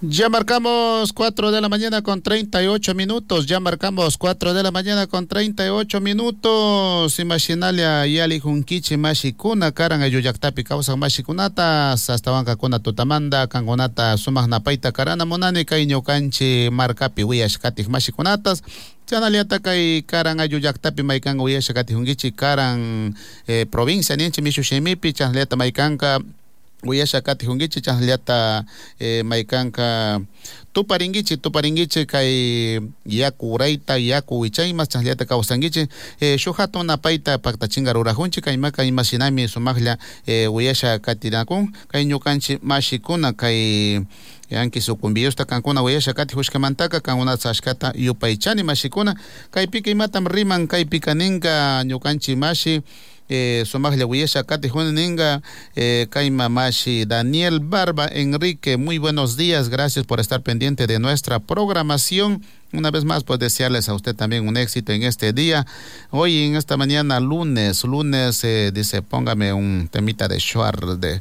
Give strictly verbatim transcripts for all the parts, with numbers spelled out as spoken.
Ya marcamos cuatro de la mañana con treinta y ocho minutos. Ya marcamos cuatro de la mañana con treinta y ocho minutos. Imaginalia yali junkichi mashikuna karan ayuyaktapi causa mashikunatas hasta banca kuna tutamanda kangonata sumak napaita karana monani kaiño kanchi marcapi wiyashkatij mashikunatas. Chanaliata kay karan ayuyaktapi maikan wiyashkatij junkichi karan eh, provincia ninchi mishushimipi chanaliata maikanka Uyasha kati hungichi chanliata eh, maikanka tuparingichi tuparingichi kay yaku uraita yaku wichaymas chanliata kawsangichi eh, shuhato napaita paktachinga rurajunchi kay maka imasinami sumaglia eh, uyasha katirakun kay ñukanchi mashikuna kay yanki sucumbiyusta kankuna uyasha kati hushkamantaka kankuna sashkata yupaychani mashikuna kay pika imatam riman kay pikaninka ñukanchi mashi Eh, Somaglia Huyesha Kati Juaninga, eh, Kaima Mashi, Daniel Barba, Enrique, muy buenos días, gracias por estar pendiente de nuestra programación. Una vez más, pues desearles a usted también un éxito en este día. Hoy, en esta mañana, lunes, lunes, eh, dice, póngame un temita de Shuar, de,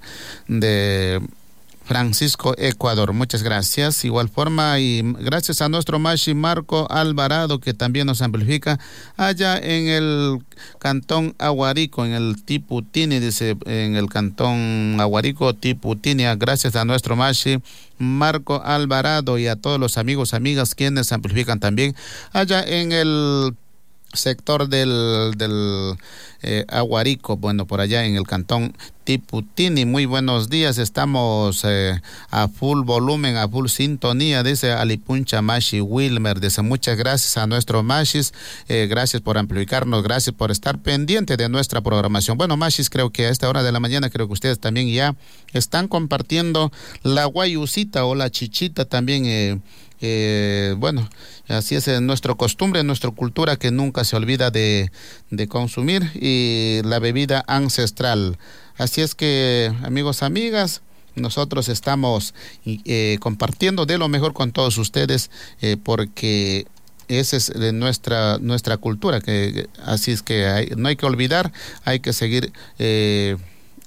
de Francisco Ecuador, muchas gracias. Igual forma, y gracias a nuestro Mashi Marco Alvarado, que también nos amplifica allá en el cantón Aguarico, en el Tiputini, dice, en el cantón Aguarico, Tiputini. Gracias a nuestro Mashi Marco Alvarado y a todos los amigos, amigas, quienes amplifican también allá en el sector del, del eh, Aguarico, bueno, por allá en el cantón Tiputini. Muy buenos días, estamos eh, a full volumen, a full sintonía, dice Alipuncha Mashi Wilmer. Dice, muchas gracias a nuestros Mashis, eh, gracias por amplificarnos, gracias por estar pendiente de nuestra programación. Bueno, Mashis, creo que a esta hora de la mañana, creo que ustedes también ya están compartiendo la guayusita o la chichita también, eh, Eh, bueno, así es eh, nuestra costumbre, nuestra cultura, que nunca se olvida de, de consumir, y la bebida ancestral. Así es que, amigos, amigas, nosotros estamos eh, compartiendo de lo mejor con todos ustedes, eh, porque esa es eh, nuestra nuestra cultura, que así es que hay, no hay que olvidar, hay que seguir eh,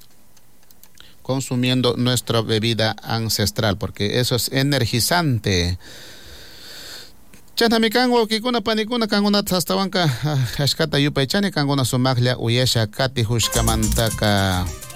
consumiendo nuestra bebida ancestral, porque eso es energizante. Chanamikango kikuna panikuna kanguna tastawanka hashkata yupaychani kanguna sumaglia uyesha kati hushkamantaka.